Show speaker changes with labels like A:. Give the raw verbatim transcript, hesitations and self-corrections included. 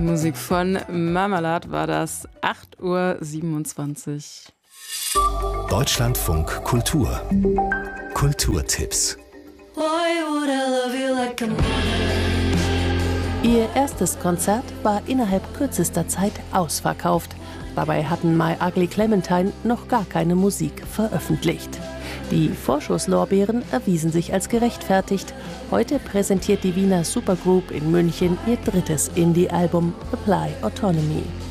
A: Musik von Marmalade war das. acht Uhr siebenundzwanzig.
B: Deutschlandfunk Kultur. Kulturtipps.
C: Ihr erstes Konzert war innerhalb kürzester Zeit ausverkauft. Dabei hatten My Ugly Clementine noch gar keine Musik veröffentlicht. Die Vorschusslorbeeren erwiesen sich als gerechtfertigt. Heute präsentiert die Wiener Supergroup in München ihr drittes Indie-Album Apply Autonomy.